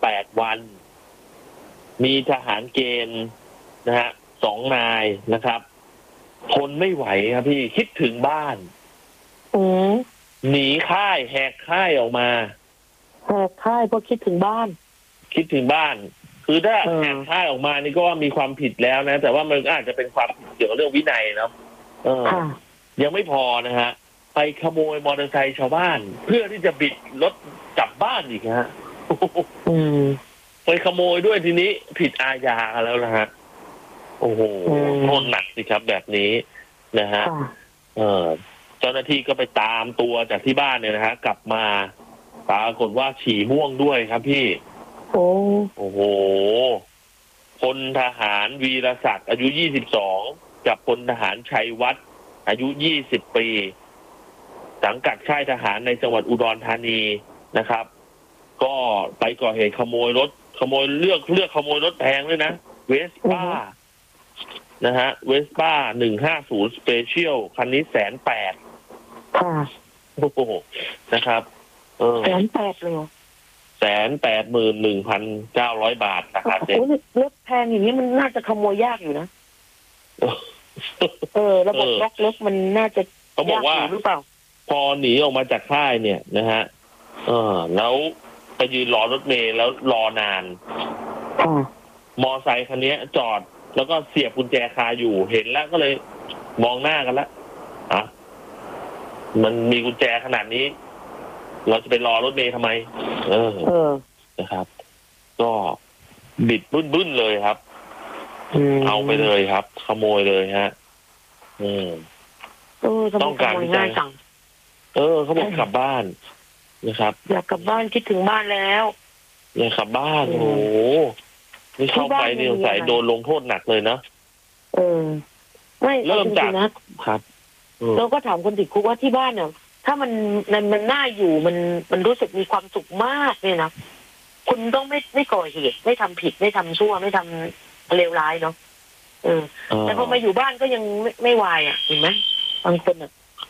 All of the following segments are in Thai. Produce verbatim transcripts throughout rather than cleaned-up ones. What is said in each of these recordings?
แปดวัน มีทหารเกณฑ์นะฮะสองนายนะครับทนไม่ไหวครับพี่คิดถึงบ้านหนีค่ายแหกค่ายออกมาแหกค่ายเพราะคิดถึงบ้านคิดถึงบ้านคือถ้าแหกค่ายออกมานี่ก็ว่ามีความผิดแล้วนะแต่ว่ามันอาจจะเป็นความผิดเกี่ยวกับเรื่องวินัยเนาะเออยังไม่พอนะฮะไปขโมยมอเตอร์ไซค์ชาวบ้านเพื่อที่จะบิดรถกลับบ้านอีกฮะไปขโมยด้วยทีนี้ผิดอาญาแล้วนะฮะโอ้โหโทษหนักสิครับแบบนี้นะฮะเออเจ้าหน้าที่ก็ไปตามตัวจากที่บ้านเนี่ยนะฮะกลับมาปรากฏว่าฉี่ม่วงด้วยครับพี่โอ้โอ้โหพลทหารวีรศักดิ์อายุยี่สิบสองกับพลทหารชัยวัฒน์อายุยี่สิบปีสังกัดค่ายทหารในจังหวัดอุดรธานีนะครับก็ไปก่อเหตุขโมยรถขโมยเลือกเลือกขโมยรถแพงด้วยนะเวสป้านะฮะเวสป้าหนึ่งห้าศูนย์สเปเชียลคันนี้แสนแปดค่ะโอ้โหนะครับเออแสนแปดเลยแสนแปดหมื่นหนึ่งพันเก้าร้อยบาทนะครับเด็กรถแพงอย่างนี้มันน่าจะขโมยยากอยู่นะเออระบบล็อกรถมันน่าจะเขาบอกว่าหรือเปล่าพอหนีออกมาจากค่ายเนี่ยนะฮะเออแล้วไปยืนรอรถเมล์แล้วรอนานมอไซค์คันนี้จอดแล้วก็เสียบกุญแจคาอยู่เห็นแล้วก็เลยมองหน้ากันแล้วอ่ะมันมีกุญแจขนาดนี้เราจะไปรอรถเมล์ทำไมเออเออนะครับ ก็บิดบึ้นบึ้นเลยครับเอาไปเลยครับ ขโมยเลยฮะอืมต้องการที่จะเออเขาบอกกลับบ้านนะครับอยากกลับบ้านคิดถึงบ้านแล้วอยากกลับบ้านโอ้โหนี่เข้าไปนี่สงสัยโดนลงโทษหนักเลยนะเออไม่เริ่มจากนะครับเราก็ถามคนติดคุกว่าที่บ้านเนี่ยถ้ามันมันมันน่าอยู่มันมันรู้สึกมีความสุขมากเนี่ยนะคุณต้องไม่ไม่ก่อเหตุไม่ทำผิดไม่ทำชั่วไม่ทำเลวร้ายเนาะเออแต่พอมาอยู่บ้านก็ยังไม่ไม่วายอ่ะเห็นไหมบางคนอ่ะ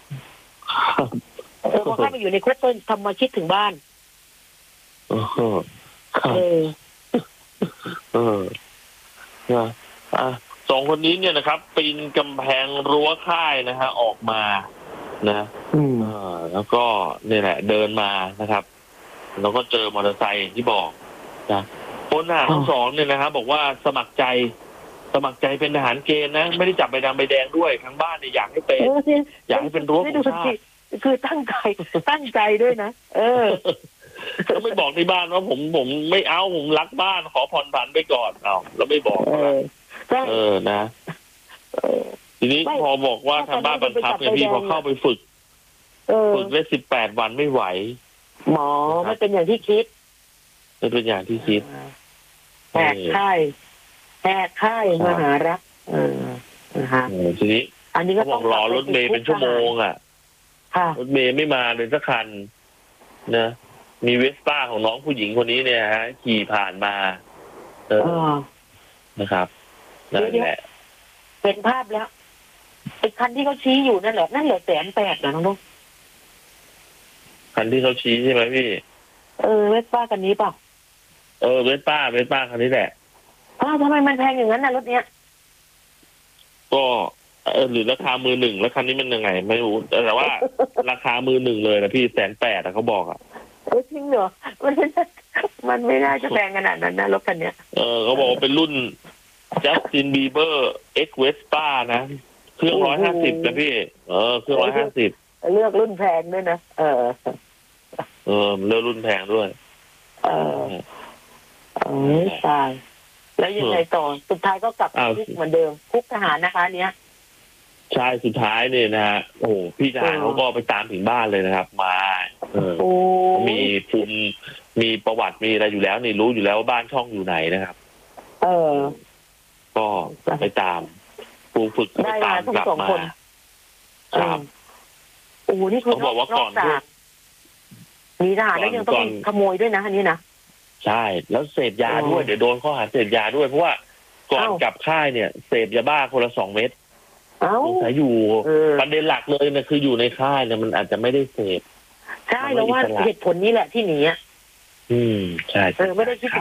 เออพอเข้ามาอยู่ในคุกก็ทำมาคิดถึงบ้านเออเออเออนะอ่ะสองคนนี้เนี่ยนะครับปีนกำแพงรั้วค่ายนะฮะออกมานะอ่าแล้วก็เนี่ยแหละเดินมานะครับแล้วก็เจอมอเตอร์ไซค์ที่บอกนะพลทหารทั้งสองเนี่ยนะครับบอกว่าสมัครใจสมัครใจเป็นทหารเกณฑ์นะไม่ได้จับใบดำใบแดงด้วยทั้งบ้านเนี่ยอยากให้เป็นอยากให้เป็นรั้วของชาติคือตั้งใจตั้งใจด้วยนะเออแล้วไม่บอกที่บ้านว่าผมผมไม่เอาผมรักบ้านขอผ่อนผันไปก่อนเอาแล้วไม่บอกเออนะทีนี้พอบอกว่าทางบ้านบังคับเนี่ยพี่พอเข้าไปฝึกฝึกได้สิบแปดวันไม่ไหวหมอไม่เป็นอย่างที่คิดไม่เป็นอย่างที่คิดแหกค่ายแหกค่ายมหารักเออนะคะทีนี้อันนี้ก็ต้องรอรถเมล์เป็นชั่วโมงอ่ะรถเมล์ไม่มาเลยสักคันนะมีเวสป้าของน้องผู้หญิงคนนี้เนี่ยฮะขี่ผ่านมาเออนะครับนั่นแหละเป็นภาพแล้วไอ้คันที่เขาชี้อยู่นั่นแหละนั่นแหละแสนแปดนะน้องลูกคันที่เขาชี้ใช่ไหมพี่เออเวสป้าคันนี้ป่ะเออเวสป้าเวสป้าคันนี้แหละอ้าวทำไมมันแพงอย่างนั้นนะรถเนี้ยก็เออหรือราคามือหนึ่งแล้วคันนี้มันยังไงไม่รู้แต่ว่าราคามือหนึ่งเลยนะพี่แสนแปดอะเขาบอกอะเออจริงเหรอมันมันไม่น่าจะแพงขนาดนั้นนะรถคันเนี้ยเออเขาบอกว่าเป็นรุ่นจัสตินบีเบอร์เอ็กเวสป้านะเครื่องร้อยห้าสิบนะพี่เออเครื่องร้อยห้าสิบเลือกรุ่นแพงด้วยนะเออเออเลือกรุ่นแพงด้วยเออเออใช่แล้วยังไงต่อสุดท้ายก็กลับคุกเหมือนเดิมคุกทหารนะคะเนี้ยใช่สุดท้ายเนี่ยนะฮะโอ้พี่ทหารเขาก็ไปตามถึงบ้านเลยนะครับมาเออมีภูมิมีประวัติมีอะไรอยู่แล้วนี่รู้อยู่แล้วว่าบ้านช่องอยู่ไหนนะครับเออก็ไปตามครูฝึกไปตามกลับมาครับโอ้นี่คือบอกว่าก่อนมีทหารแล้วยังต้องขโมยด้วยนะอันนี้นะใช่แล้วเสพยาด้วยเดี๋ยวโดนข้อหาเสพยาด้วยเพราะว่าก่อนกลับค่ายเนี่ยเสพยาบ้าคนละสองเม็ดสงสัยอยู่ประเด็นหลักเลยนะคืออยู่ในค่ายเนี่ยมันอาจจะไม่ได้เสพใช่แล้วว่าเหตุผลนี้แหละที่หนีอ่ะอืมใช่เออไม่ได้คิด